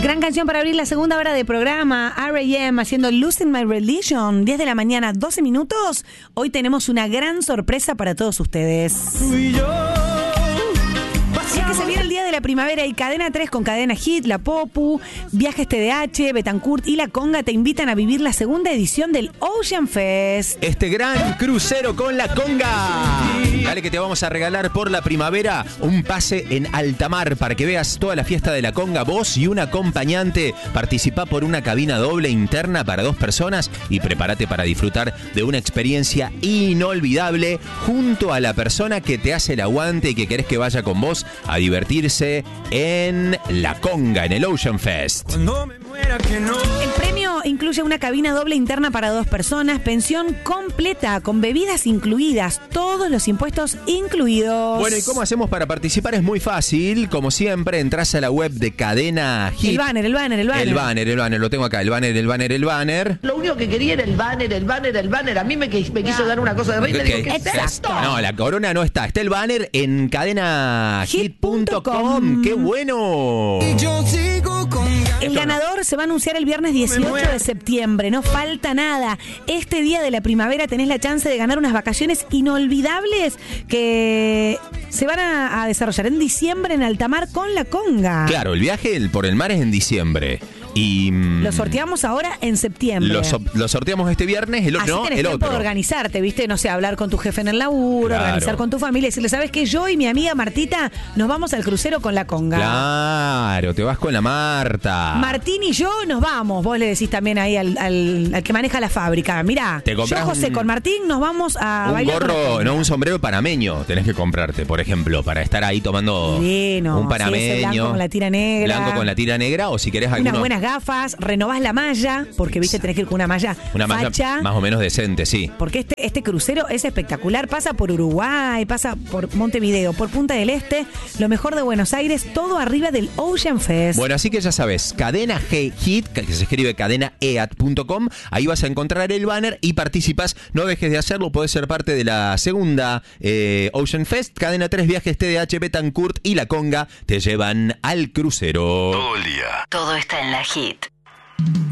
Gran canción para abrir la segunda hora de programa. R.A.M. haciendo Losing My Religion. 10 de la mañana, 12 minutos. Hoy tenemos una gran sorpresa para todos ustedes. Y es que se viene el día de la primavera y Cadena 3 con Cadena Hit, La Popu, Viajes TDH, Betancourt y La Conga te invitan a vivir la segunda edición del Ocean Fest. Este gran crucero con La Conga. Dale que te vamos a regalar por la primavera un pase en alta mar para que veas toda la fiesta de La Conga, vos y un acompañante. Participá por una cabina doble interna para 2 personas y prepárate para disfrutar de una experiencia inolvidable junto a la persona que te hace el aguante y que querés que vaya con vos a divertirse en La Conga, en el Ocean Fest. El premio incluye una cabina doble interna para 2 personas, pensión completa con bebidas incluidas, todos los impuestos incluidos. Bueno, ¿y cómo hacemos para participar? Es muy fácil. Como siempre, entras a la web de Cadena Hit. El banner. Lo tengo acá, el banner. Lo único que quería era el banner. A mí me quiso dar una cosa de reina. Digo, ¿qué es esto? No, la corona no está. Está el banner en cadenahit.com. ¡Qué bueno! El ganador se va a anunciar el viernes 18 de septiembre. No falta nada. Este día de la primavera tenés la chance de ganar unas vacaciones inolvidables que se van a desarrollar en diciembre en alta mar con La Conga. Claro, el viaje por el mar es en diciembre. Y lo sorteamos ahora en septiembre. Lo sorteamos este viernes, el otro. Así tenés tiempo de organizarte, ¿viste? No sé, hablar con tu jefe en el laburo, claro, organizar con tu familia, decirle, ¿sabes qué? Yo y mi amiga Martita nos vamos al crucero con La Conga. Claro, te vas con la Marta. Martín y yo nos vamos. Vos le decís también ahí al que maneja la fábrica. Mirá, yo José con Martín nos vamos a bailar. Un gorro, no, un sombrero panameño tenés que comprarte, por ejemplo, para estar ahí tomando un panameño. Sí, blanco con la tira negra. Blanco con la tira negra, o si querés unas buenas gafas, renovás la malla, porque viste tenés que ir con una malla facha, más o menos decente, sí. Porque este crucero es espectacular, pasa por Uruguay, pasa por Montevideo, por Punta del Este, lo mejor de Buenos Aires, todo arriba del Ocean Fest. Bueno, así que ya sabes, Cadena Hit, que se escribe cadenaeat.com, ahí vas a encontrar el banner y participás, no dejes de hacerlo, podés ser parte de la segunda Ocean Fest. Cadena 3, Viajes TDH, Betancourt y La Conga te llevan al crucero. Todo el día. Todo está en la Hit.